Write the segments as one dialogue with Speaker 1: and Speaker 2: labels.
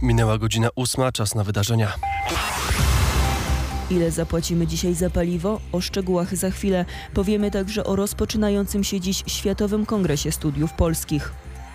Speaker 1: Minęła godzina 8, czas na wydarzenia.
Speaker 2: Ile zapłacimy dzisiaj za paliwo? O szczegółach za chwilę. Powiemy także o rozpoczynającym się dziś Światowym Kongresie Studiów Polskich.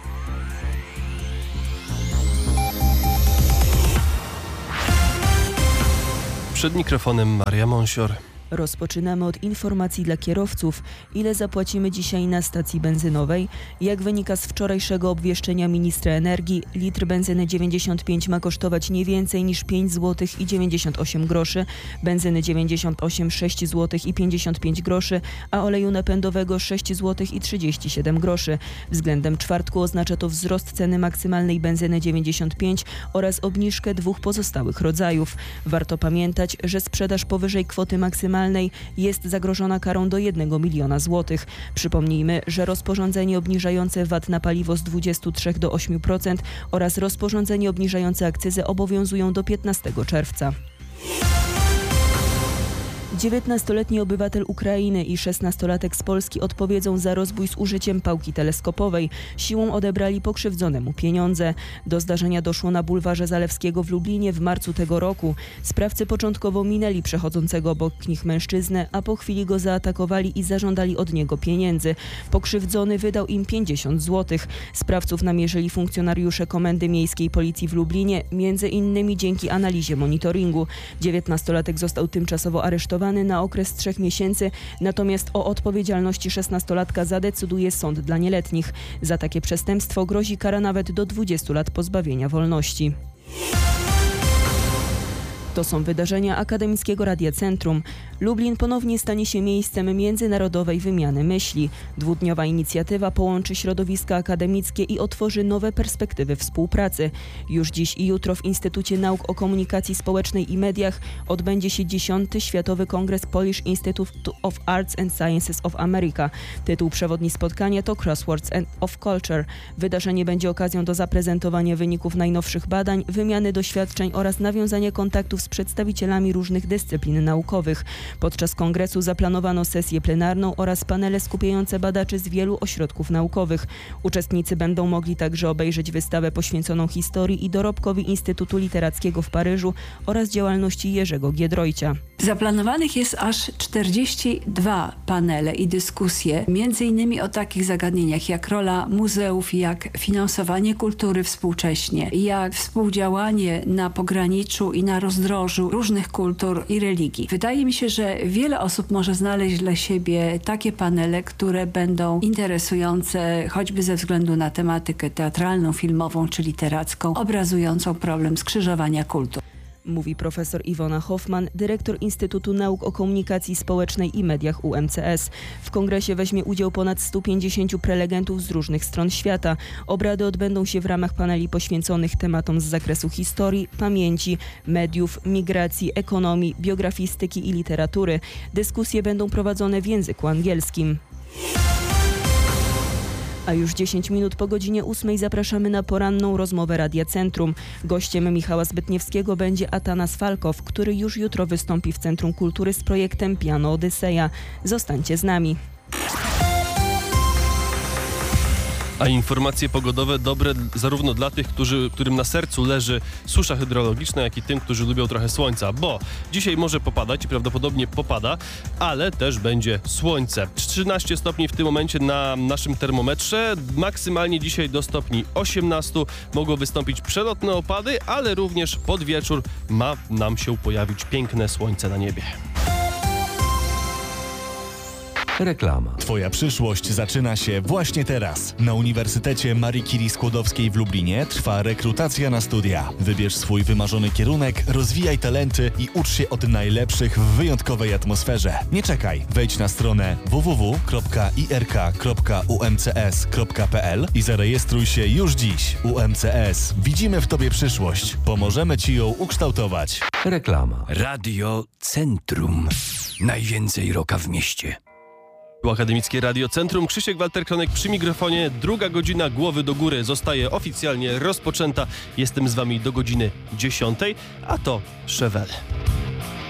Speaker 1: Przed mikrofonem Maria Monsior.
Speaker 2: Rozpoczynamy od informacji dla kierowców. Ile zapłacimy dzisiaj na stacji benzynowej? Jak wynika z wczorajszego obwieszczenia ministra energii, litr benzyny 95 ma kosztować nie więcej niż 5 zł i 98 groszy, benzyny 98 6 zł i 55 groszy, a oleju napędowego 6 zł i 37 groszy. Względem czwartku oznacza to wzrost ceny maksymalnej benzyny 95 oraz obniżkę dwóch pozostałych rodzajów. Warto pamiętać, że sprzedaż powyżej kwoty maksymalnej jest zagrożona karą do 1 miliona złotych. Przypomnijmy, że rozporządzenie obniżające VAT na paliwo z 23 do 8% oraz rozporządzenie obniżające akcyzę obowiązują do 15 czerwca. 19-letni obywatel Ukrainy i 16-latek z Polski odpowiedzą za rozbój z użyciem pałki teleskopowej. Siłą odebrali pokrzywdzonemu pieniądze. Do zdarzenia doszło na bulwarze Zalewskiego w Lublinie w marcu tego roku. Sprawcy początkowo minęli przechodzącego obok nich mężczyznę, a po chwili go zaatakowali i zażądali od niego pieniędzy. Pokrzywdzony wydał im 50 zł. Sprawców namierzyli funkcjonariusze Komendy Miejskiej Policji w Lublinie, między innymi dzięki analizie monitoringu. 19-latek został tymczasowo aresztowany na okres 3 miesięcy, natomiast o odpowiedzialności 16-latka zadecyduje sąd dla nieletnich. Za takie przestępstwo grozi kara nawet do 20 lat pozbawienia wolności. To są wydarzenia Akademickiego Radia Centrum. Lublin ponownie stanie się miejscem międzynarodowej wymiany myśli. Dwudniowa inicjatywa połączy środowiska akademickie i otworzy nowe perspektywy współpracy. Już dziś i jutro w Instytucie Nauk o Komunikacji Społecznej i Mediach odbędzie się 10. Światowy Kongres Polish Institute of Arts and Sciences of America. Tytuł przewodni spotkania to Crosswords of Culture. Wydarzenie będzie okazją do zaprezentowania wyników najnowszych badań, wymiany doświadczeń oraz nawiązania kontaktów z przedstawicielami różnych dyscyplin naukowych. Podczas kongresu zaplanowano sesję plenarną oraz panele skupiające badaczy z wielu ośrodków naukowych. Uczestnicy będą mogli także obejrzeć wystawę poświęconą historii i dorobkowi Instytutu Literackiego w Paryżu oraz działalności Jerzego Giedroycia.
Speaker 3: Zaplanowanych jest aż 42 panele i dyskusje, między innymi o takich zagadnieniach jak rola muzeów, jak finansowanie kultury współcześnie, jak współdziałanie na pograniczu i na rozdrożu różnych kultur i religii. Wydaje mi się, że wiele osób może znaleźć dla siebie takie panele, które będą interesujące choćby ze względu na tematykę teatralną, filmową czy literacką, obrazującą problem skrzyżowania kultur.
Speaker 2: Mówi profesor Iwona Hoffman, dyrektor Instytutu Nauk o Komunikacji Społecznej i Mediach UMCS. W kongresie weźmie udział ponad 150 prelegentów z różnych stron świata. Obrady odbędą się w ramach paneli poświęconych tematom z zakresu historii, pamięci, mediów, migracji, ekonomii, biografistyki i literatury. Dyskusje będą prowadzone w języku angielskim. A już 10 minut po godzinie 8 zapraszamy na poranną rozmowę Radia Centrum. Gościem Michała Zbytniewskiego będzie Atanas Falkow, który już jutro wystąpi w Centrum Kultury z projektem Piano Odyseja. Zostańcie z nami.
Speaker 1: A informacje pogodowe dobre zarówno dla tych, którym na sercu leży susza hydrologiczna, jak i tym, którzy lubią trochę słońca, bo dzisiaj może popadać i prawdopodobnie popada, ale też będzie słońce. 13 stopni w tym momencie na naszym termometrze, maksymalnie dzisiaj do stopni 18 mogą wystąpić przelotne opady, ale również pod wieczór ma nam się pojawić piękne słońce na niebie.
Speaker 4: Reklama. Twoja przyszłość zaczyna się właśnie teraz. Na Uniwersytecie Marii Curie Skłodowskiej w Lublinie trwa rekrutacja na studia. Wybierz swój wymarzony kierunek, rozwijaj talenty i ucz się od najlepszych w wyjątkowej atmosferze. Nie czekaj. Wejdź na stronę www.irk.umcs.pl i zarejestruj się już dziś. UMCS. Widzimy w Tobie przyszłość. Pomożemy Ci ją ukształtować. Reklama.
Speaker 5: Radio Centrum. Najwięcej rocka w mieście.
Speaker 1: Akademickie Radio Centrum. Krzysiek Walter-Kronek przy mikrofonie. Druga godzina Głowy do Góry zostaje oficjalnie rozpoczęta. Jestem z wami do godziny 10, a to Chevelle.